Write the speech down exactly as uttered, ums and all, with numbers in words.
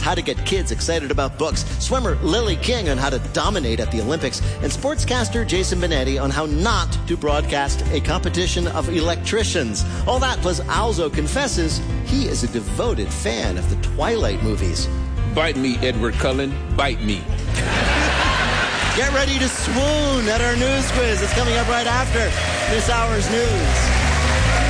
how to get kids excited about books, swimmer Lily King on how to dominate at the Olympics, and sportscaster Jason Benetti on how not to broadcast a competition of electricians. All that plus Alzo confesses he is a devoted fan of the Twilight movies. Bite me, Edward Cullen. Bite me. Get ready to swoon at our news quiz. It's coming up right after this hour's news.